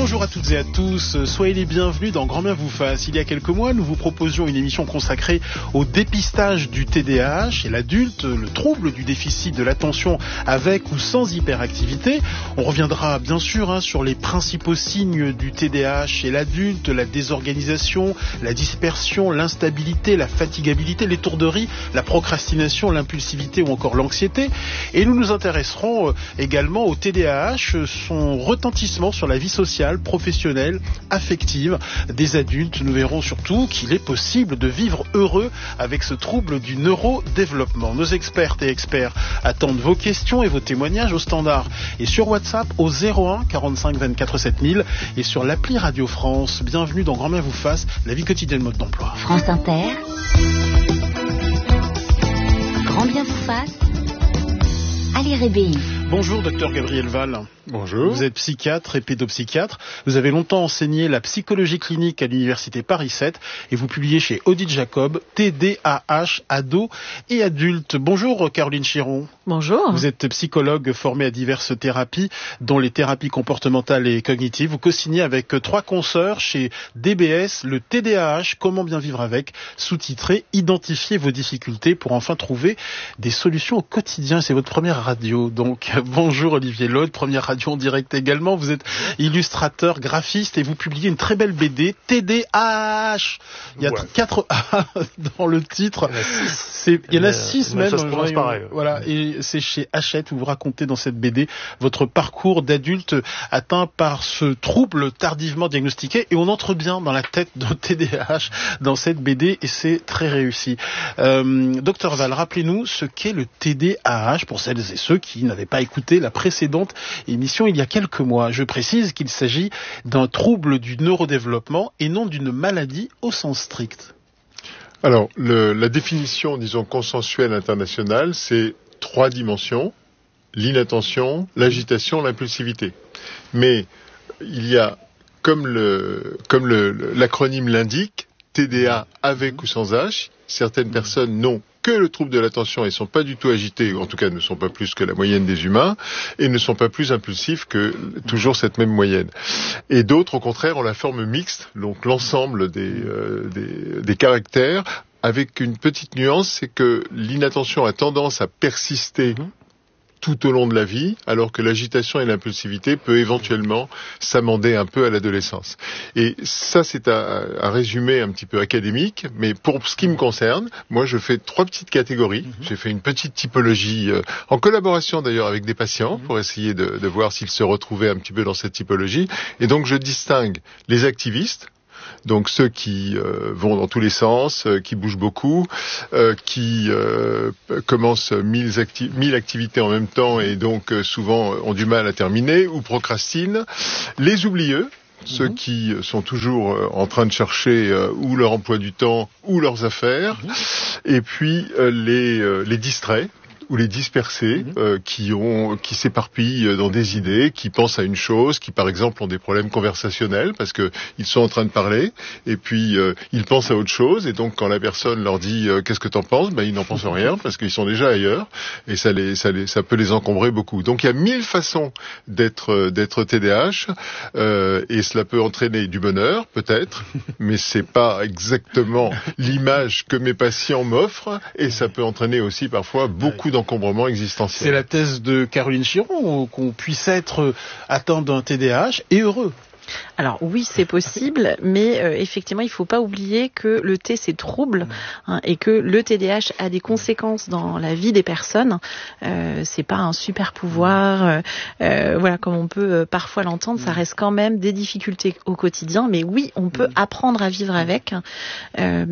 Bonjour à toutes et à tous, soyez les bienvenus dans Grand Bien vous fasse. Il y a quelques mois, nous vous proposions une émission consacrée au dépistage du TDAH et l'adulte, le trouble du déficit de l'attention avec ou sans hyperactivité. On reviendra bien sûr sur les principaux signes du TDAH chez l'adulte, la désorganisation, la dispersion, l'instabilité, la fatigabilité, l'étourderie, la procrastination, l'impulsivité ou encore l'anxiété. Et nous nous intéresserons également au TDAH, son retentissement sur la vie sociale, professionnelle, affective des adultes. Nous verrons surtout qu'il est possible de vivre heureux avec ce trouble du neurodéveloppement. Nos expertes et experts attendent vos questions et vos témoignages au standard et sur WhatsApp au 01 45 24 7000 et sur l'appli Radio France. Bienvenue dans Grand Bien vous fasse, la vie quotidienne mode d'emploi. France Inter, Grand Bien vous fasse, Ali Rébéi. Bonjour, docteur Gabriel Val. Bonjour. Vous êtes psychiatre et pédopsychiatre. Vous avez longtemps enseigné la psychologie clinique à l'université Paris 7 et vous publiez chez Odile Jacob TDAH, ados et adultes. Bonjour Caroline Chiron. Bonjour. Vous êtes psychologue formée à diverses thérapies, dont les thérapies comportementales et cognitives. Vous co-signez avec 3 consoeurs chez DBS le TDAH, comment bien vivre avec, sous-titré Identifiez vos difficultés pour enfin trouver des solutions au quotidien. C'est votre première radio, donc bonjour Olivier Laude, première radio en direct également. Vous êtes illustrateur, graphiste et vous publiez une très belle BD TDAH. Il y a 4 A dans le titre. Il y en a 6 même. Ça se prononce pareil. Voilà, et c'est chez Hachette où vous racontez dans cette BD votre parcours d'adulte atteint par ce trouble tardivement diagnostiqué et on entre bien dans la tête d'un TDAH dans cette BD et c'est très réussi. Docteur Val, rappelez-nous ce qu'est le TDAH pour celles et ceux qui n'avaient pas écouté la précédente émission il y a quelques mois. Je précise qu'il s'agit d'un trouble du neurodéveloppement et non d'une maladie au sens strict. Alors, la définition, disons, consensuelle internationale, c'est 3 dimensions, l'inattention, l'agitation, l'impulsivité. Mais il y a, comme l'acronyme l'indique, TDA avec ou sans H, certaines personnes n'ont que le trouble de l'attention et sont pas du tout agités, ou en tout cas ne sont pas plus que la moyenne des humains, et ne sont pas plus impulsifs que toujours cette même moyenne. Et d'autres, au contraire, ont la forme mixte, donc l'ensemble des caractères, avec une petite nuance, c'est que l'inattention a tendance à persister tout au long de la vie, alors que l'agitation et l'impulsivité peut éventuellement s'amender un peu à l'adolescence. Et ça, c'est un résumé un petit peu académique, mais pour ce qui me concerne, moi, je fais 3 petites catégories. J'ai fait une petite typologie, en collaboration d'ailleurs avec des patients, pour essayer de voir s'ils se retrouvaient un petit peu dans cette typologie. Et donc, je distingue les activistes, donc ceux qui vont dans tous les sens, qui bougent beaucoup, qui commencent 1000 activités en même temps et donc souvent ont du mal à terminer ou procrastinent. Les oublieux, ceux qui sont toujours en train de chercher ou leur emploi du temps ou leurs affaires. Et puis les distraits ou les dispersés qui s'éparpillent dans des idées, qui pensent à une chose, qui par exemple ont des problèmes conversationnels parce que ils sont en train de parler et puis ils pensent à autre chose et donc quand la personne leur dit qu'est-ce que t'en penses, ils n'en pensent rien parce qu'ils sont déjà ailleurs et ça peut les encombrer beaucoup. Donc il y a 1000 façons d'être TDAH et cela peut entraîner du bonheur peut-être, mais c'est pas exactement l'image que mes patients m'offrent et ça peut entraîner aussi parfois beaucoup d'encombrement existentiel. C'est la thèse de Caroline Chiron, qu'on puisse être atteint d'un TDAH et heureux. Alors oui, c'est possible, mais effectivement, il ne faut pas oublier que le T, c'est trouble, et que le TDAH a des conséquences dans la vie des personnes. C'est pas un super pouvoir, voilà, comme on peut parfois l'entendre, ça reste quand même des difficultés au quotidien, mais oui, on peut apprendre à vivre avec. Voilà.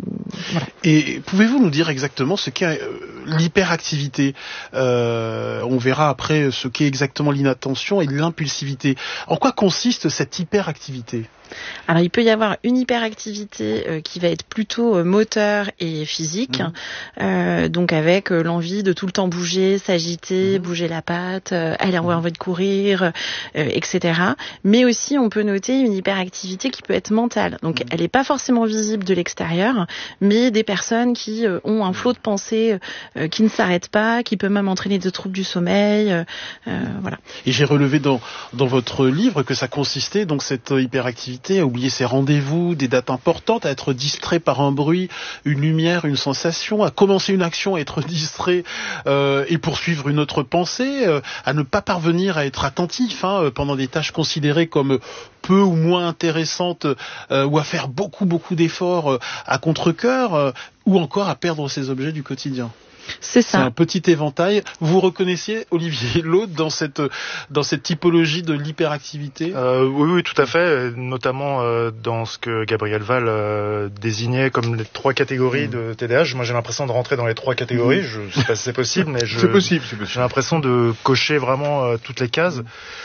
Et pouvez-vous nous dire exactement ce qu'est l'hyperactivité? On verra après ce qu'est exactement l'inattention et l'impulsivité. En quoi consiste cette hyperactivité? Alors, il peut y avoir une hyperactivité qui va être plutôt moteur et physique, donc avec l'envie de tout le temps bouger, s'agiter, bouger la patte, avoir envie de courir, etc. Mais aussi, on peut noter une hyperactivité qui peut être mentale. Donc, elle n'est pas forcément visible de l'extérieur, mais des personnes qui ont un flot de pensée qui ne s'arrête pas, qui peut même entraîner des troubles du sommeil, voilà. Et j'ai relevé dans votre livre que ça consistait, donc cette hyperactivité, à oublier ses rendez-vous, des dates importantes, à être distrait par un bruit, une lumière, une sensation, à commencer une action, à être distrait et poursuivre une autre pensée, à ne pas parvenir à être attentif pendant des tâches considérées comme peu ou moins intéressantes, ou à faire beaucoup d'efforts à contre-cœur, ou encore à perdre ses objets du quotidien. C'est ça. C'est un petit éventail. Vous reconnaissiez, Olivier Laude, dans cette typologie de l'hyperactivité? Oui, tout à fait. Notamment dans ce que Gabriel Val désignait comme les 3 catégories de TDAH. Moi, j'ai l'impression de rentrer dans les 3 catégories. Je sais pas si c'est possible, mais c'est possible. J'ai l'impression de cocher vraiment toutes les cases.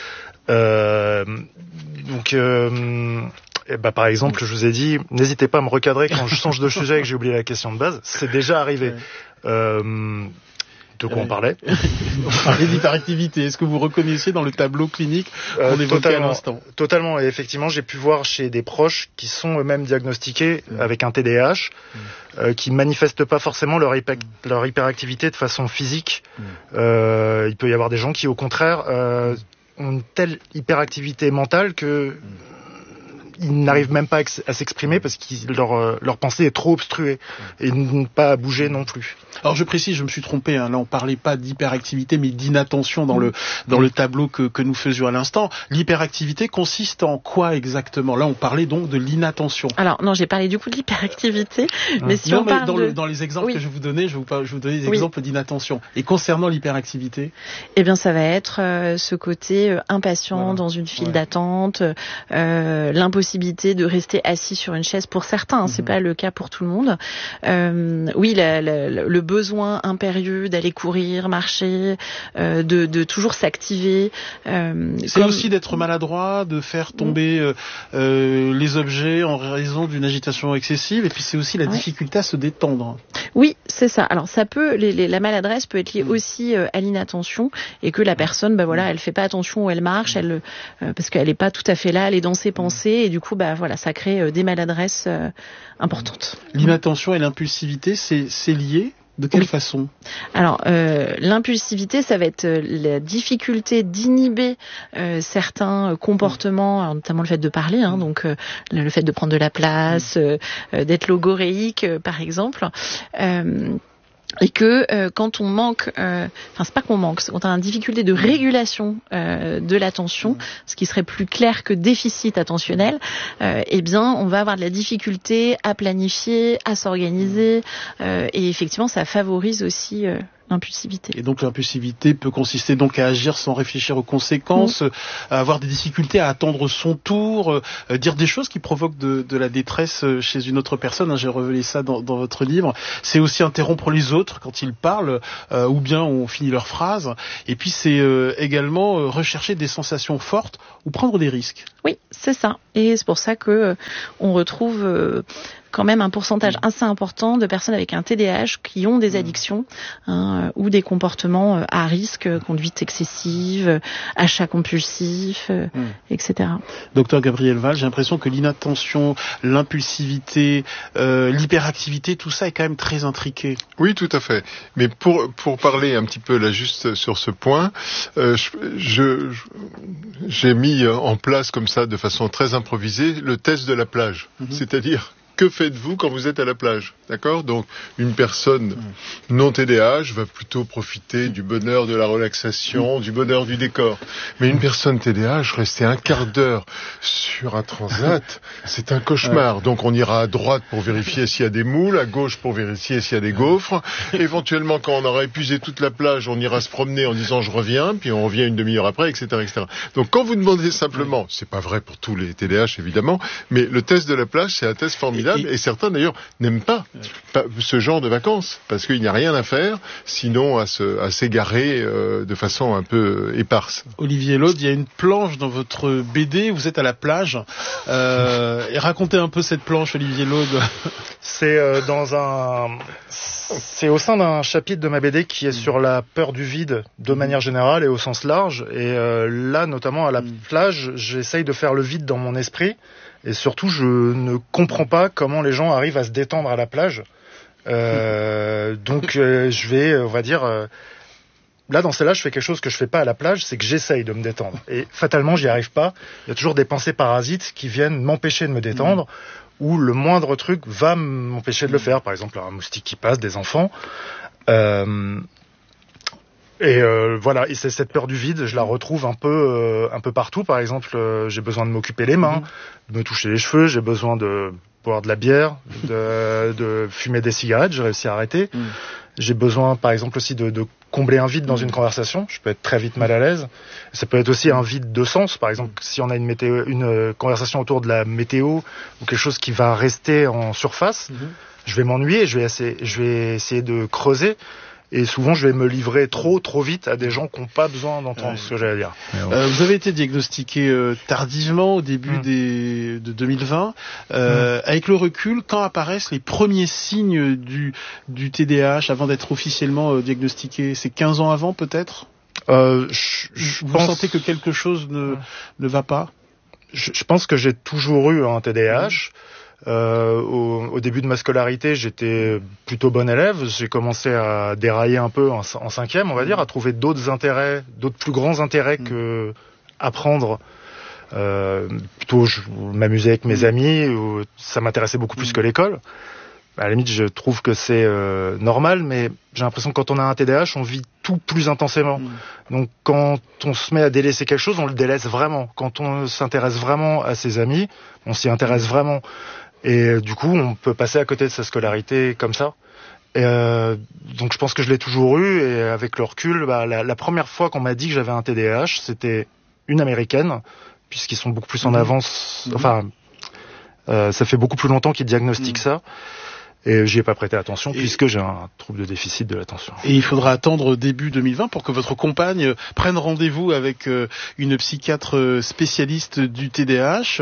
Par exemple, je vous ai dit, n'hésitez pas à me recadrer quand je change de sujet et que j'ai oublié la question de base. C'est déjà arrivé. De quoi on parlait? On parlait d'hyperactivité. Est-ce que vous reconnaissiez dans le tableau clinique qu'on évoquait à l'instant? Totalement. Et effectivement, j'ai pu voir chez des proches qui sont eux-mêmes diagnostiqués avec un TDAH, qui manifestent pas forcément leur hyperactivité de façon physique. Il peut y avoir des gens qui, au contraire, ont une telle hyperactivité mentale que ils n'arrivent même pas à s'exprimer parce que leur pensée est trop obstruée et pas à bouger non plus. Alors je précise, je me suis trompé, là on parlait pas d'hyperactivité mais d'inattention dans le tableau que nous faisions à l'instant. L'hyperactivité consiste en quoi exactement? Là on parlait donc de l'inattention. Alors non, j'ai parlé du coup de l'hyperactivité, mais si on parle dans les exemples que je vous donnais, je vous donnais des exemples d'inattention. Et concernant l'hyperactivité, eh bien ça va être ce côté impatient dans une file d'attente, l'impossibilité de rester assis sur une chaise pour certains, c'est pas le cas pour tout le monde. Oui, le besoin impérieux d'aller courir, marcher, de toujours s'activer. C'est aussi d'être maladroit, de faire tomber les objets en raison d'une agitation excessive, et puis c'est aussi la difficulté à se détendre. Oui, c'est ça. Alors ça peut, la maladresse peut être liée aussi à l'inattention, et que la personne, elle fait pas attention où elle marche, parce qu'elle est pas tout à fait là, elle est dans ses pensées, et du coup, ça crée des maladresses importantes. L'inattention et l'impulsivité, c'est lié? De quelle façon? Alors, l'impulsivité, ça va être la difficulté d'inhiber certains comportements, notamment le fait de parler, donc le fait de prendre de la place, d'être logoréique, par exemple. Et que quand on manque, c'est pas qu'on manque, quand on a une difficulté de régulation de l'attention, ce qui serait plus clair que déficit attentionnel, on va avoir de la difficulté à planifier, à s'organiser, et effectivement ça favorise aussi l'impulsivité. Et donc l'impulsivité peut consister donc à agir sans réfléchir aux conséquences, à avoir des difficultés à attendre son tour, dire des choses qui provoquent de la détresse chez une autre personne. J'ai révélé ça dans votre livre. C'est aussi interrompre les autres quand ils parlent, ou bien on finit leur phrase. Et puis c'est également rechercher des sensations fortes ou prendre des risques. Oui, c'est ça. Et c'est pour ça que on retrouve quand même un pourcentage assez important de personnes avec un TDAH qui ont des addictions ou des comportements à risque, conduite excessive, achat compulsif, etc. Docteur Gabriel Val, j'ai l'impression que l'inattention, l'impulsivité, l'hyperactivité, tout ça est quand même très intriqué. Oui, tout à fait. Mais pour parler un petit peu là juste sur ce point, j'ai mis en place comme ça de façon très improvisée le test de la plage. C'est-à-dire, que faites-vous quand vous êtes à la plage? D'accord? Donc, une personne non TDAH va plutôt profiter du bonheur de la relaxation, du bonheur du décor. Mais une personne TDAH, rester un quart d'heure sur un transat, c'est un cauchemar. Donc, on ira à droite pour vérifier s'il y a des moules, à gauche pour vérifier s'il y a des gaufres. Éventuellement, quand on aura épuisé toute la plage, on ira se promener en disant je reviens, puis on revient une demi-heure après, etc., etc. Donc, quand vous demandez simplement, c'est pas vrai pour tous les TDAH évidemment, mais le test de la plage, c'est un test formidable formidable. Et certains, d'ailleurs, n'aiment pas ce genre de vacances, parce qu'il n'y a rien à faire, sinon à s'égarer de façon un peu éparse. Olivier Laude, il y a une planche dans votre BD, vous êtes à la plage. Et racontez un peu cette planche, Olivier Laude. C'est au sein d'un chapitre de ma BD qui est sur la peur du vide de manière générale et au sens large. Et là, notamment à la plage, j'essaye de faire le vide dans mon esprit. Et surtout, je ne comprends pas comment les gens arrivent à se détendre à la plage. Donc, je vais, on va dire... Là, dans celle-là, je fais quelque chose que je fais pas à la plage, c'est que j'essaye de me détendre. Et fatalement, j'y arrive pas. Il y a toujours des pensées parasites qui viennent m'empêcher de me détendre, ou le moindre truc va m'empêcher de le faire. Par exemple, un moustique qui passe, des enfants. Voilà. Et c'est cette peur du vide, je la retrouve un peu partout. Par exemple, j'ai besoin de m'occuper les mains, de me toucher les cheveux, j'ai besoin de boire de la bière, de fumer des cigarettes, j'ai réussi à arrêter. J'ai besoin, par exemple, aussi de combler un vide dans une conversation. Je peux être très vite mal à l'aise. Ça peut être aussi un vide de sens. Par exemple, si on a une conversation autour de la météo ou quelque chose qui va rester en surface, je vais m'ennuyer, je vais essayer de creuser. Et souvent, je vais me livrer trop vite à des gens qui n'ont pas besoin d'entendre ce que j'allais dire. Vous avez été diagnostiqué tardivement au début de 2020. Avec le recul, quand apparaissent les premiers signes du TDAH avant d'être officiellement diagnostiqué? C'est 15 ans avant peut-être? Vous sentez que quelque chose ne va pas? Je pense que j'ai toujours eu un TDAH. Au début de ma scolarité, j'étais plutôt bon élève. J'ai commencé à dérailler un peu en cinquième, on va dire, à trouver d'autres plus grands intérêts que apprendre. Plutôt, je m'amusais avec mes amis. Ça m'intéressait beaucoup plus que l'école. À la limite, je trouve que c'est normal, mais j'ai l'impression que quand on a un TDAH, on vit tout plus intensément. Donc, quand on se met à délaisser quelque chose, on le délaisse vraiment. Quand on s'intéresse vraiment à ses amis, on s'y intéresse vraiment. Et du coup, on peut passer à côté de sa scolarité comme ça. Et donc, je pense que je l'ai toujours eu. Et avec le recul, la première fois qu'on m'a dit que j'avais un TDAH, c'était une américaine, puisqu'ils sont beaucoup plus en avance. Enfin, ça fait beaucoup plus longtemps qu'ils diagnostiquent ça. Et j'y ai pas prêté attention puisque j'ai un trouble de déficit de l'attention. Et il faudra attendre début 2020 pour que votre compagne prenne rendez-vous avec une psychiatre spécialiste du TDAH.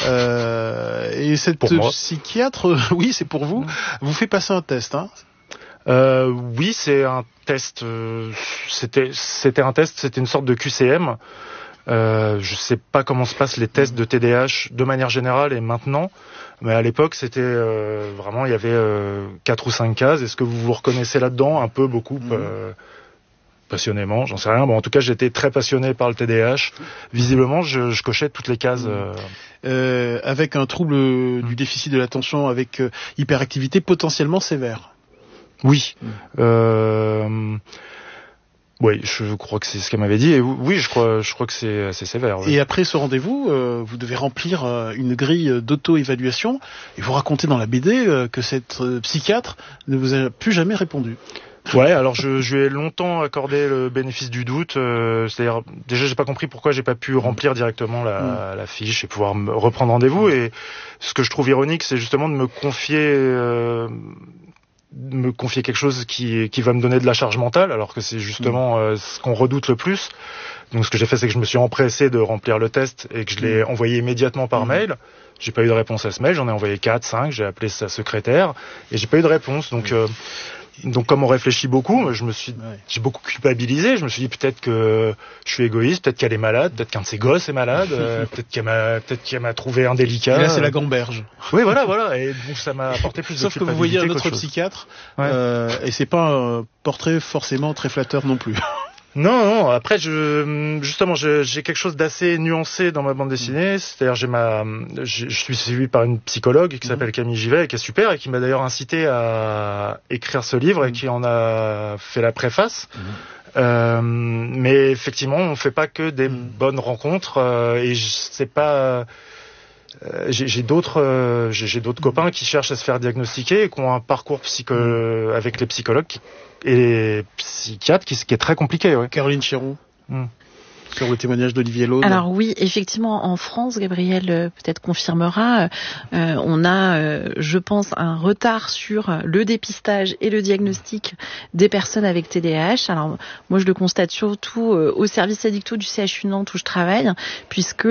Et cette psychiatre, oui, c'est pour vous, vous fait passer un test, hein? Oui, c'est un test. C'était un test, c'était une sorte de QCM. Je sais pas comment se passent les tests de TDAH de manière générale et maintenant, mais à l'époque c'était vraiment, il y avait 4 ou 5 cases. Est-ce que vous vous reconnaissez là-dedans? Un peu, beaucoup, passionnément, j'en sais rien. Bon, en tout cas, j'étais très passionné par le TDAH. Visiblement, je cochais toutes les cases. Avec un trouble du déficit de l'attention, avec hyperactivité potentiellement sévère. Oui. Oui, je crois que c'est ce qu'elle m'avait dit. Et oui, je crois que c'est assez sévère. Oui. Et après ce rendez-vous, vous devez remplir une grille d'auto-évaluation. Et vous racontez dans la BD que cette psychiatre ne vous a plus jamais répondu. Ouais, alors je lui ai longtemps accordé le bénéfice du doute. C'est-à-dire, déjà, j'ai pas compris pourquoi j'ai pas pu remplir directement la fiche et pouvoir reprendre rendez-vous. Et ce que je trouve ironique, c'est justement de me confier quelque chose qui va me donner de la charge mentale, alors que c'est justement ce qu'on redoute le plus. Donc ce que j'ai fait, c'est que je me suis empressé de remplir le test et que je l'ai envoyé immédiatement par mail. J'ai pas eu de réponse à ce mail, j'en ai envoyé 4, 5, j'ai appelé sa secrétaire et j'ai pas eu de réponse. Donc comme on réfléchit beaucoup, j'ai beaucoup culpabilisé. Je me suis dit peut-être que je suis égoïste, peut-être qu'elle est malade, peut-être qu'un de ses gosses est malade, peut-être qu'elle m'a trouvé indélicat. Et là c'est la gamberge. Oui, voilà. Et donc ça m'a apporté plus de culpabilité. Sauf que vous voyez un autre psychiatre, et c'est pas un portrait forcément très flatteur non plus. Non. Après, justement, j'ai quelque chose d'assez nuancé dans ma bande dessinée. C'est-à-dire, je suis suivi par une psychologue qui s'appelle Camille Givet, et qui est super, et qui m'a d'ailleurs incité à écrire ce livre, et qui en a fait la préface. Mais effectivement, on fait pas que des bonnes rencontres, et c'est pas. J'ai d'autres copains qui cherchent à se faire diagnostiquer et qui ont un parcours avec les psychologues et les psychiatres qui est très compliqué. Ouais. Caroline Chiron. sur le témoignage d'Olivier Laude. Alors oui, effectivement, en France, Gabriel peut-être confirmera, on a, je pense, un retard sur le dépistage et le diagnostic des personnes avec TDAH. Alors moi, je le constate surtout au service addicto du CHU Nantes où je travaille, puisque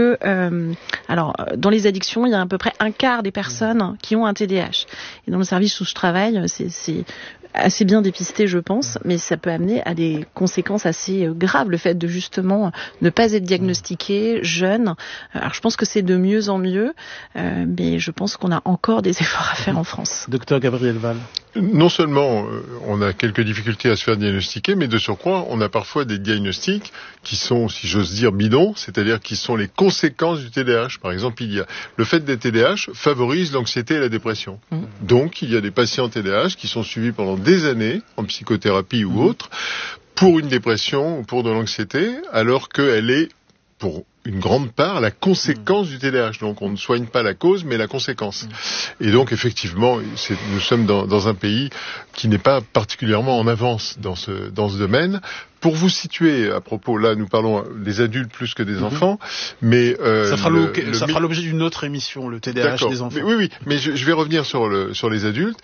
dans les addictions, il y a à peu près un quart des personnes qui ont un TDAH. Et dans le service où je travaille, c'est assez bien dépisté, je pense, mais ça peut amener à des conséquences assez graves, le fait de justement ne pas être diagnostiqué jeune. Alors je pense que c'est de mieux en mieux, mais je pense qu'on a encore des efforts à faire en France. Docteur Gabriel Val. Non seulement on a quelques difficultés à se faire diagnostiquer, mais de surcroît, on a parfois des diagnostics qui sont, si j'ose dire, bidons, c'est-à-dire qui sont les conséquences du TDAH. Par exemple, le fait d'être TDAH favorise l'anxiété et la dépression. Donc, il y a des patients TDAH qui sont suivis pendant des années, en psychothérapie ou autre, pour une dépression ou pour de l'anxiété, alors qu'elle est, pour une grande part, la conséquence du TDAH. Donc, on ne soigne pas la cause, mais la conséquence. Et donc, effectivement, nous sommes dans un pays qui n'est pas particulièrement en avance dans ce domaine. Pour vous situer, à propos, là, nous parlons des adultes plus que des enfants, mais ça fera l'objet d'une autre émission, le TDAH des enfants. Oui, mais je vais revenir sur les adultes.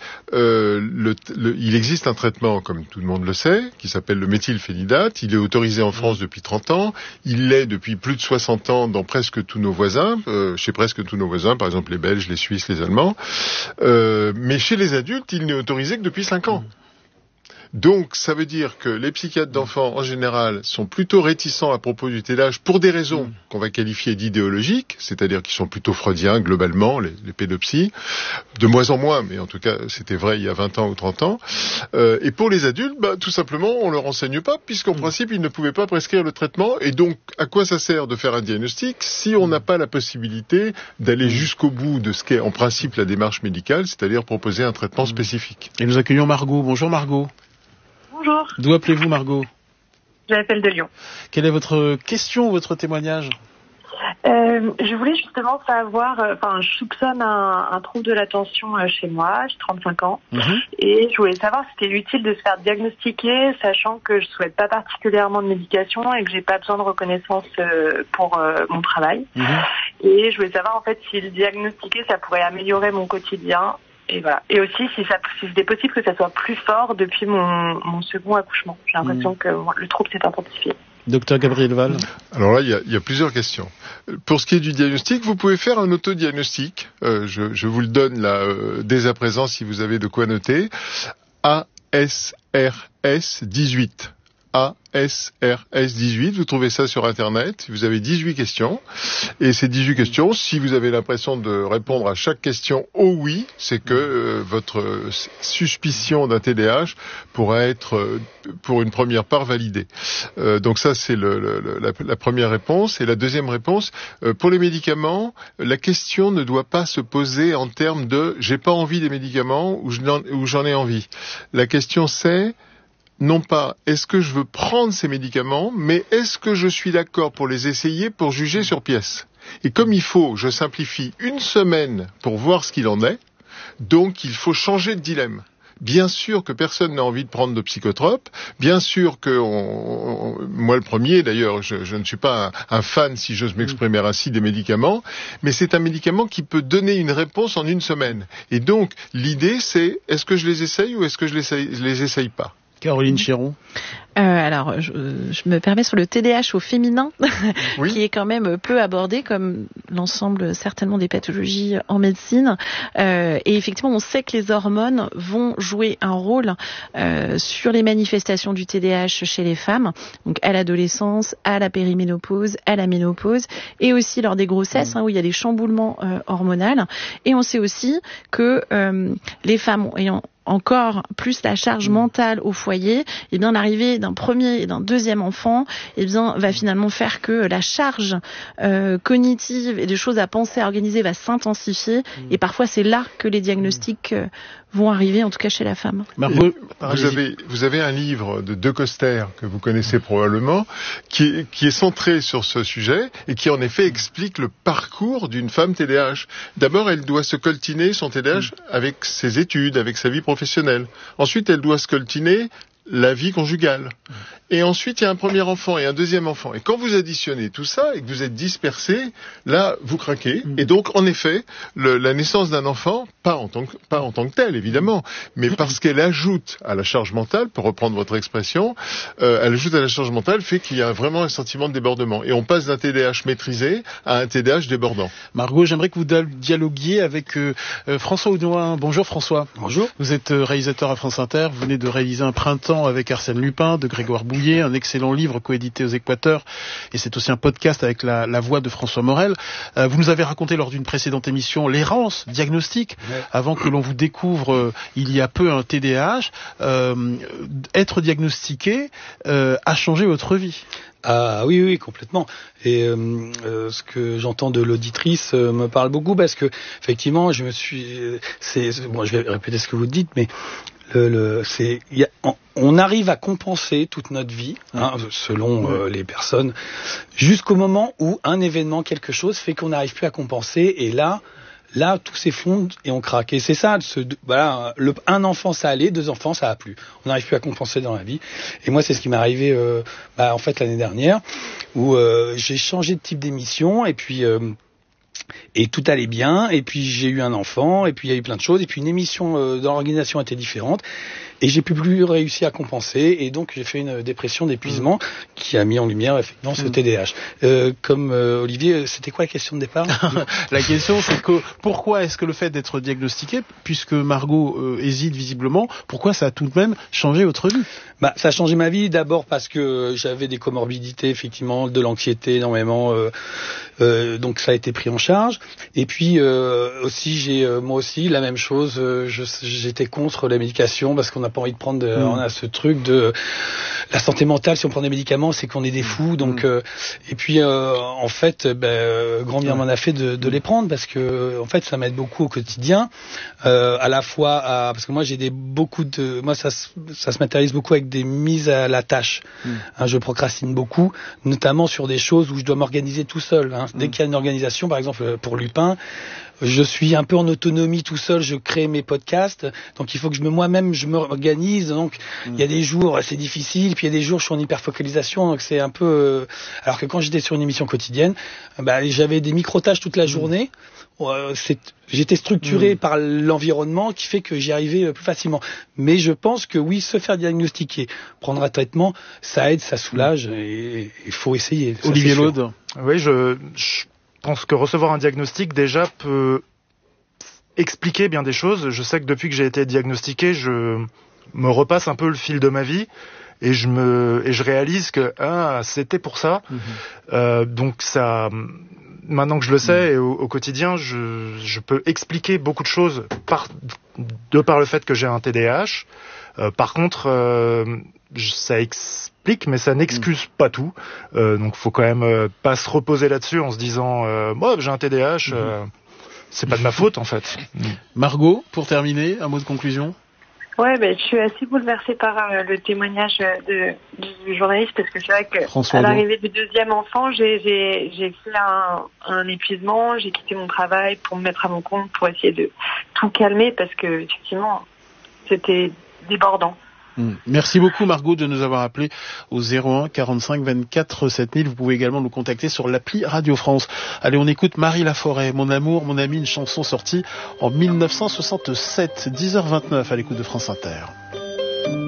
Il existe un traitement, comme tout le monde le sait, qui s'appelle le méthylphénidate. Il est autorisé en France depuis 30 ans. Il l'est depuis plus de 60 ans dans presque tous nos voisins, chez presque tous nos voisins, par exemple les Belges, les Suisses, les Allemands. Mais chez les adultes, il n'est autorisé que depuis 5 ans. Donc, ça veut dire que les psychiatres d'enfants, en général, sont plutôt réticents à propos du TDAH pour des raisons qu'on va qualifier d'idéologiques, c'est-à-dire qu'ils sont plutôt freudiens, globalement, les pédopsies. De moins en moins, mais en tout cas, c'était vrai il y a 20 ans ou 30 ans. Et pour les adultes, tout simplement, on leur enseigne pas, puisqu'en principe, ils ne pouvaient pas prescrire le traitement. Et donc, à quoi ça sert de faire un diagnostic si on n'a pas la possibilité d'aller jusqu'au bout de ce qu'est, en principe, la démarche médicale, c'est-à-dire proposer un traitement spécifique. Et nous accueillons Margot. Bonjour Margot. Bonjour. D'où appelez-vous Margot? J'appelle de Lyon. Quelle est votre question, votre témoignage? Je voulais justement savoir, je soupçonne un trouble de l'attention chez moi, j'ai 35 ans, et je voulais savoir si c'était utile de se faire diagnostiquer, sachant que je souhaite pas particulièrement de médication et que j'ai pas besoin de reconnaissance pour mon travail. Et je voulais savoir en fait si le diagnostiquer, ça pourrait améliorer mon quotidien. Et voilà. Et aussi si c'était possible que ça soit plus fort depuis mon second accouchement. J'ai l'impression que le trouble s'est intensifié. Docteur Gabriel Val. Alors là, il y a plusieurs questions. Pour ce qui est du diagnostic, vous pouvez faire un autodiagnostic. Je vous le donne là dès à présent si vous avez de quoi noter. ASRS 18. ASRS 18, vous trouvez ça sur Internet, vous avez 18 questions, et ces 18 questions, si vous avez l'impression de répondre à chaque question « oh oui », c'est que votre suspicion d'un TDAH pourra être, pour une première part, validée. Donc ça, c'est la première réponse. Et la deuxième réponse, pour les médicaments, la question ne doit pas se poser en termes de « j'ai pas envie des médicaments » ou « j'en ai envie ». La question, c'est non pas est-ce que je veux prendre ces médicaments, mais est-ce que je suis d'accord pour les essayer pour juger sur pièce. Et comme il faut, je simplifie, 1 semaine pour voir ce qu'il en est, donc il faut changer de dilemme. Bien sûr que personne n'a envie de prendre de psychotropes, bien sûr que moi le premier d'ailleurs, je ne suis pas un fan, si j'ose m'exprimer ainsi, des médicaments, mais c'est un médicament qui peut donner une réponse en 1 semaine. Et donc l'idée c'est, est-ce que je les essaye ou est-ce que je les essaye pas? Caroline Chéron. Alors, je me permets sur le TDAH au féminin, oui. qui est quand même peu abordé, comme l'ensemble certainement des pathologies en médecine. Et effectivement, on sait que les hormones vont jouer un rôle sur les manifestations du TDAH chez les femmes, donc à l'adolescence, à la périménopause, à la ménopause, et aussi lors des grossesses, où il y a des chamboulements hormonaux. Et on sait aussi que les femmes ayant encore plus la charge mentale au foyer, et bien l'arrivée d'un premier et d'un deuxième enfant, et bien va finalement faire que la charge cognitive et des choses à penser, à organiser va s'intensifier, et parfois c'est là que les diagnostics vont arriver, en tout cas chez la femme. Margot, vous avez un livre de De Coster que vous connaissez probablement, qui est centré sur ce sujet et qui en effet explique le parcours d'une femme TDAH. D'abord, elle doit se coltiner son TDAH avec ses études, avec sa vie professionnelle. Ensuite, elle doit se coltiner la vie conjugale. Et ensuite, il y a un premier enfant et un deuxième enfant. Et quand vous additionnez tout ça et que vous êtes dispersés, là, vous craquez. Et donc, en effet, la naissance d'un enfant, pas en tant que tel, évidemment, mais parce qu'elle ajoute à la charge mentale, pour reprendre votre expression, elle ajoute à la charge mentale, fait qu'il y a vraiment un sentiment de débordement. Et on passe d'un TDAH maîtrisé à un TDAH débordant. Margot, j'aimerais que vous dialoguiez avec François Audouin. Bonjour François. Bonjour. Vous êtes réalisateur à France Inter. Vous venez de réaliser Un printemps avec Arsène Lupin de Grégoire Bouillet, un excellent livre coédité aux Équateurs. Et c'est aussi un podcast avec la voix de François Morel. Vous nous avez raconté lors d'une précédente émission l'errance diagnostique avant que l'on vous découvre il y a peu un TDAH. Être diagnostiqué a changé votre vie. Ah oui, complètement. Et ce que j'entends de l'auditrice me parle beaucoup parce que effectivement, je vais répéter ce que vous dites, mais on arrive à compenser toute notre vie, selon les personnes, jusqu'au moment où un événement, quelque chose, fait qu'on n'arrive plus à compenser, et là, tout s'effondre et on craque. Et c'est ça, un enfant ça allait, 2 enfants ça a plus. On n'arrive plus à compenser dans la vie. Et moi, c'est ce qui m'est arrivé en fait l'année dernière, où j'ai changé de type d'émission, et puis et tout allait bien, et puis j'ai eu un enfant, et puis il y a eu plein de choses, et puis une émission dans l'organisation était différente, et j'ai plus réussi à compenser, et donc j'ai fait une dépression d'épuisement qui a mis en lumière effectivement ce TDAH. Comme Olivier, c'était quoi la question de départ? La question, c'est que pourquoi est-ce que le fait d'être diagnostiqué, puisque Margot hésite visiblement, pourquoi ça a tout de même changé votre vie? Ça a changé ma vie d'abord parce que j'avais des comorbidités, effectivement, de l'anxiété énormément, donc ça a été pris en charge. Et puis aussi, j'ai moi aussi la même chose. J'étais contre la médication parce qu'on n'a pas envie de prendre. On a ce truc de la santé mentale. Si on prend des médicaments, c'est qu'on est des fous. Donc et puis en fait, grand bien m'en a fait de les prendre parce que en fait, ça m'aide beaucoup au quotidien. À la fois parce que moi j'ai moi ça se matérialise beaucoup avec des mises à la tâche. Je procrastine beaucoup, notamment sur des choses où je dois m'organiser tout seul. Dès qu'il y a une organisation, par exemple pour Lupin, je suis un peu en autonomie tout seul, je crée mes podcasts, donc il faut que moi-même je m'organise, donc il y a des jours c'est difficile, puis il y a des jours je suis en hyperfocalisation, donc c'est un peu alors que quand j'étais sur une émission quotidienne, j'avais des micro-tâches toute la journée. J'étais structuré par l'environnement qui fait que j'y arrivais plus facilement. Mais je pense que oui, se faire diagnostiquer, prendre un traitement, ça aide, ça soulage et il faut essayer. Olivier Laude. Oui, je pense que recevoir un diagnostic déjà peut expliquer bien des choses. Je sais que depuis que j'ai été diagnostiqué, je me repasse un peu le fil de ma vie. Et je réalise que c'était pour ça. Donc ça, maintenant que je le sais et au quotidien, je peux expliquer beaucoup de choses par le fait que j'ai un TDAH. Par contre, ça explique, mais ça n'excuse pas tout. Donc faut quand même pas se reposer là-dessus en se disant moi j'ai un TDAH, c'est pas de ma faute en fait. Margot, pour terminer, un mot de conclusion. Ouais, je suis assez bouleversée par le témoignage du journaliste parce que c'est vrai que à l'arrivée du deuxième enfant, j'ai fait un épuisement, j'ai quitté mon travail pour me mettre à mon compte pour essayer de tout calmer parce que effectivement c'était débordant. Merci beaucoup Margot de nous avoir appelé au 01 45 24 7000. Vous pouvez également nous contacter sur l'appli Radio France. Allez, on écoute Marie Laforêt, Mon amour, mon ami, une chanson sortie en 1967, 10h29 à l'écoute de France Inter.